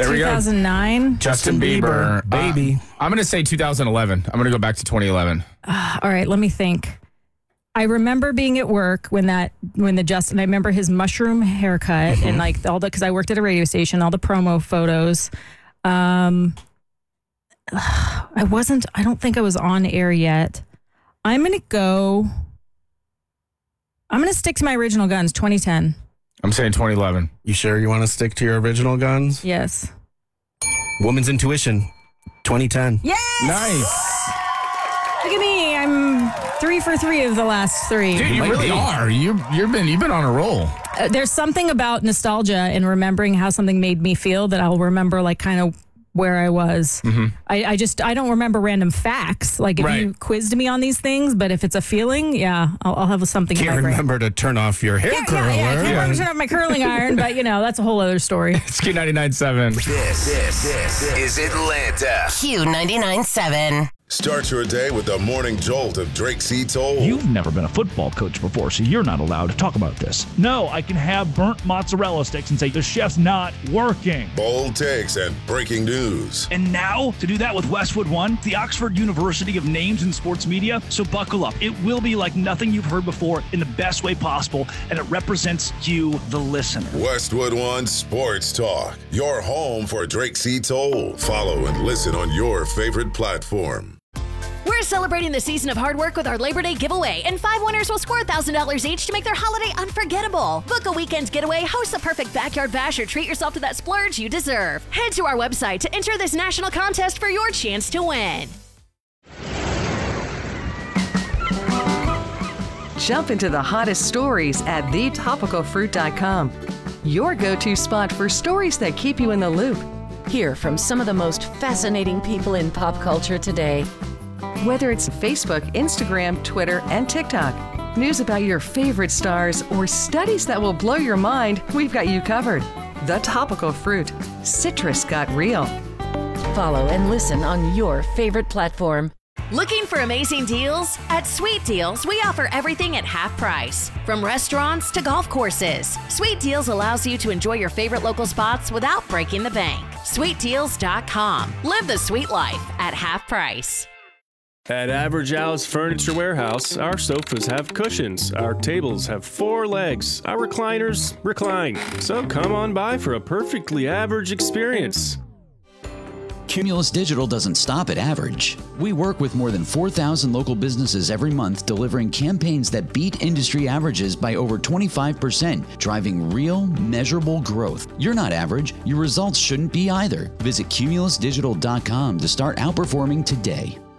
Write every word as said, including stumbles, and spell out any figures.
There we two thousand nine. Justin Bieber, Bieber, baby. Uh, I'm going to say two thousand eleven. I'm going to go back to twenty eleven. Uh, all right, let me think. I remember being at work when that when the Justin. I remember his mushroom haircut Mm-hmm. and like all the because I worked at a radio station. All the promo photos. Um, I wasn't. I don't think I was on air yet. I'm gonna go. I'm gonna stick to my original guns. twenty ten. I'm saying twenty eleven. You sure you want to stick to your original guns? Yes. Woman's Intuition, twenty ten. Yes. Nice. Look at me. I'm three for three of the last three. Dude, you might really be. are. You, you've been you've been on a roll. Uh, there's something about nostalgia and remembering how something made me feel that I'll remember, like kind of where I was. Mm-hmm. I, I just I don't remember random facts. Like if Right. you quizzed me on these things, but if it's a feeling, yeah, I'll, I'll have something in Can't my brain. remember to turn off your hair Yeah, curler. yeah, yeah. I can't remember to turn off my curling iron, but you know that's a whole other story. It's Q ninety-nine point seven. This, this, this is Atlanta. Q ninety-nine point seven. Start your day with the morning jolt of Drake C. Toll. You've never been a football coach before, so you're not allowed to talk about this. No, I can have burnt mozzarella sticks and say the chef's not working. Bold takes and breaking news. And now, to do that with Westwood One, the Oxford University of names in sports media, so buckle up. It will be like nothing you've heard before in the best way possible, and it represents you, the listener. Westwood One Sports Talk. Your home for Drake C. Toll. Follow and listen on your favorite platform. We're celebrating the season of hard work with our Labor Day giveaway, and five winners will score one thousand dollars each to make their holiday unforgettable. Book a weekend getaway, host a perfect backyard bash, or treat yourself to that splurge you deserve. Head to our website to enter this national contest for your chance to win. Jump into the hottest stories at the topical fruit dot com. Your go-to spot for stories that keep you in the loop. Hear from some of the most fascinating people in pop culture today. Whether it's Facebook, Instagram, Twitter, and TikTok, news about your favorite stars, or studies that will blow your mind, we've got you covered. The Topical Fruit. Citrus got real. Follow and listen on your favorite platform. Looking for amazing deals? At Sweet Deals, we offer everything at half price. From restaurants to golf courses, Sweet Deals allows you to enjoy your favorite local spots without breaking the bank. sweet deals dot com. Live the sweet life at half price. At Average Al's Furniture Warehouse, our sofas have cushions, our tables have four legs, our recliners recline. So come on by for a perfectly average experience. Cumulus Digital doesn't stop at average. We work with more than four thousand local businesses every month, delivering campaigns that beat industry averages by over twenty-five percent, driving real, measurable growth. You're not average. Your results shouldn't be either. Visit cumulus digital dot com to start outperforming today.